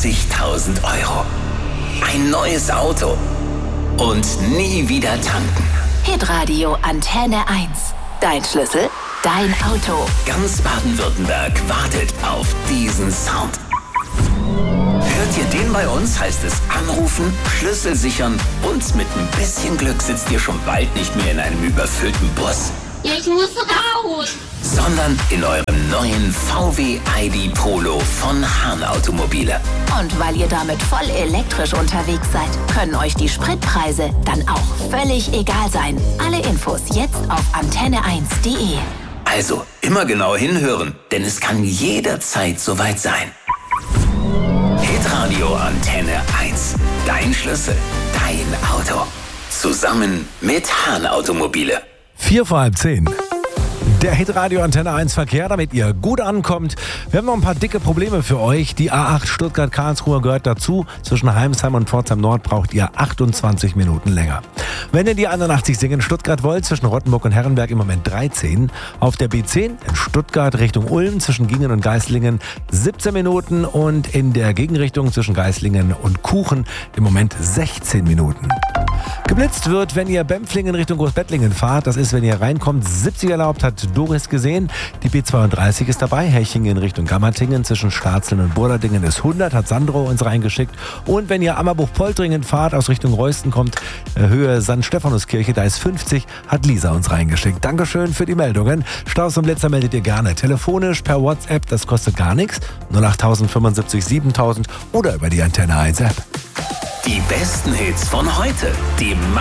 20.000 Euro. Ein neues Auto und nie wieder tanken. Hitradio Antenne 1. Dein Schlüssel, dein Auto. Ganz Baden-Württemberg wartet auf diesen Sound. Hört ihr den bei uns, heißt es anrufen, Schlüssel sichern und mit ein bisschen Glück sitzt ihr schon bald nicht mehr in einem überfüllten Bus. Ich muss raus! Sondern in eurem neuen VW ID Polo von Hahn Automobile. Und weil ihr damit voll elektrisch unterwegs seid, können euch die Spritpreise dann auch völlig egal sein. Alle Infos jetzt auf antenne1.de. Also immer genau hinhören, denn es kann jederzeit soweit sein. Hitradio Antenne 1. Dein Schlüssel, dein Auto. Zusammen mit Hahn Automobile. 9:45. Der Hitradio Antenne 1 Verkehr, damit ihr gut ankommt. Wir haben noch ein paar dicke Probleme für euch. Die A8 Stuttgart-Karlsruhe gehört dazu. Zwischen Heimsheim und Pforzheim Nord braucht ihr 28 Minuten länger. Wenn ihr die 81 in Stuttgart wollt, zwischen Rottenburg und Herrenberg im Moment 13. Auf der B10 in Stuttgart Richtung Ulm zwischen Gingen und Geislingen 17 Minuten. Und in der Gegenrichtung zwischen Geislingen und Kuchen im Moment 16 Minuten. Geblitzt wird, wenn ihr Bempflingen Richtung Großbettlingen fahrt. Das ist, wenn ihr reinkommt, 70 erlaubt, hat Doris gesehen. Die B32 ist dabei. Hechingen Richtung Gammertingen zwischen Starzeln und Burderdingen ist 100, hat Sandro uns reingeschickt. Und wenn ihr Ammerbuch-Poltringen fahrt, aus Richtung Reusten kommt, Höhe St. Stephanuskirche, da ist 50, hat Lisa uns reingeschickt. Dankeschön für die Meldungen. Staus und Blitzer meldet ihr gerne. Telefonisch, per WhatsApp, das kostet gar nichts. 08000 75 7000 oder über die Antenne 1 App. Die besten Hits von heute, die